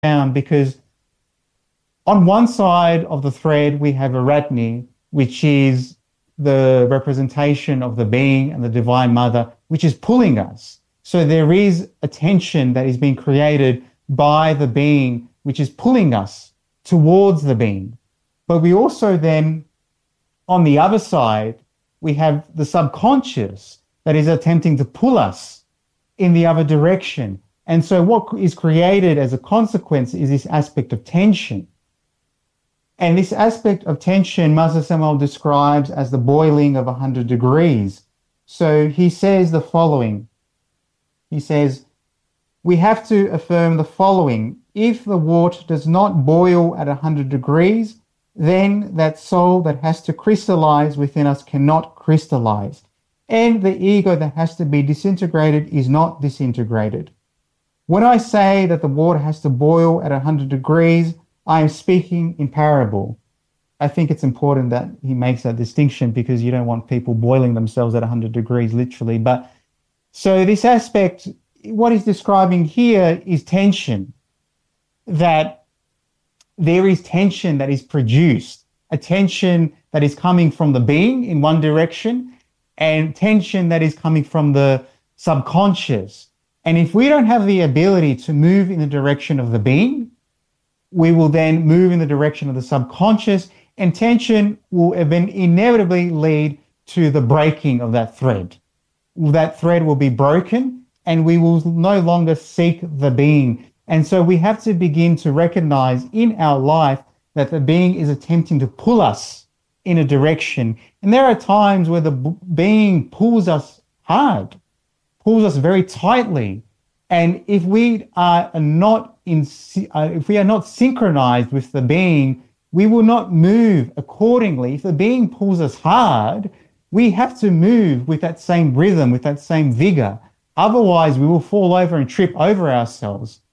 down because on one side of the thread, we have Aratni, which is the representation of the being and the Divine Mother, which is pulling us. So there is a tension that is being created by the being, which is pulling us towards the being. But we also then, on the other side, we have the subconscious that is attempting to pull us in the other direction. And so what is created as a consequence is this aspect of tension. And this aspect of tension, Master Samuel describes as the boiling of 100 degrees. So he says the following. He says, we have to affirm the following. If the water does not boil at 100 degrees, then that soul that has to crystallize within us cannot crystallize. And the ego that has to be disintegrated is not disintegrated. When I say that the water has to boil at 100 degrees, I am speaking in parable. I think it's important that he makes that distinction because you don't want people boiling themselves at 100 degrees literally. But so this aspect, what he's describing here is tension, that there is tension that is produced, a tension that is coming from the being in one direction and tension that is coming from the subconscious. And if we don't have the ability to move in the direction of the being, we will then move in the direction of the subconscious, and tension will then inevitably lead to the breaking of that thread. That thread will be broken and we will no longer seek the being. And so we have to begin to recognize in our life that the being is attempting to pull us in a direction. And there are times where the being pulls us hard, pulls us very tightly. And if we are not synchronized with the being, we will not move accordingly. If the being pulls us hard, we have to move with that same rhythm, with that same vigor. Otherwise, we will fall over and trip over ourselves.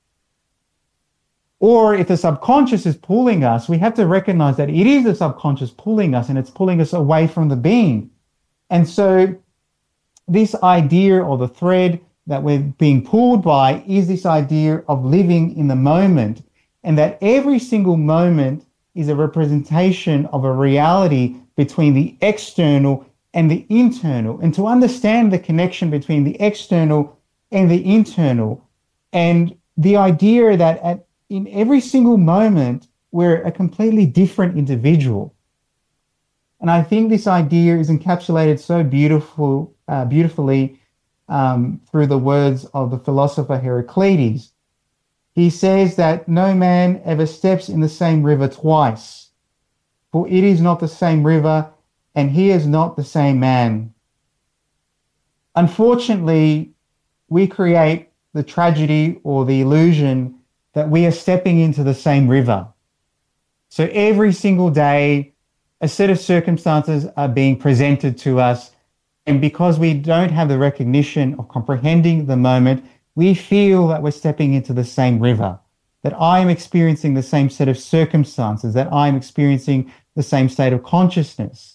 Or if the subconscious is pulling us, we have to recognize that it is the subconscious pulling us and it's pulling us away from the being. And so this idea or the thread that we're being pulled by is this idea of living in the moment, and that every single moment is a representation of a reality between the external and the internal, and to understand the connection between the external and the internal, and the idea that in every single moment we're a completely different individual. And I think this idea is encapsulated so beautifully through the words of the philosopher Heraclitus. He says that no man ever steps in the same river twice, for it is not the same river, and he is not the same man. Unfortunately, we create the tragedy or the illusion that we are stepping into the same river. So every single day, a set of circumstances are being presented to us, and because we don't have the recognition of comprehending the moment, we feel that we're stepping into the same river, that I am experiencing the same set of circumstances, that I'm experiencing the same state of consciousness.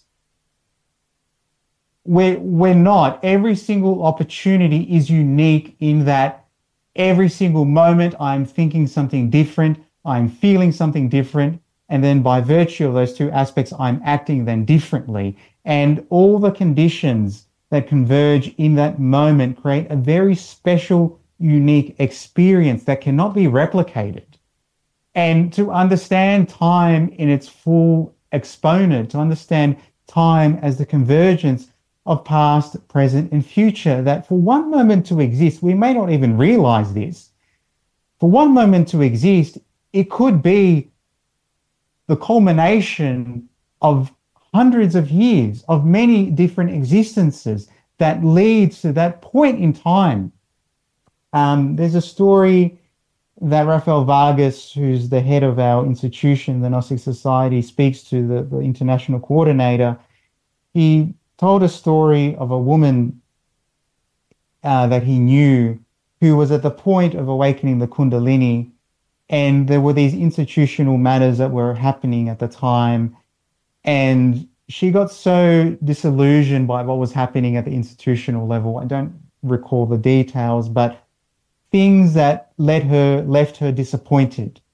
We're not. Every single opportunity is unique in that every single moment I'm thinking something different, I'm feeling something different, and then by virtue of those two aspects, I'm acting then differently. And all the conditions that converge in that moment create a very special, unique experience that cannot be replicated. And to understand time in its full exponent, to understand time as the convergence of past, present, and future, that for one moment to exist, we may not even realize this. For one moment to exist, it could be the culmination of hundreds of years, of many different existences that leads to that point in time. There's a story that Rafael Vargas, who's the head of our institution, the Gnostic Society, speaks to, the international coordinator. He told a story of a woman that he knew who was at the point of awakening the Kundalini, and there were these institutional matters that were happening at the time, and she got so disillusioned by what was happening at the institutional level. I don't recall the details, but things that left her disappointed.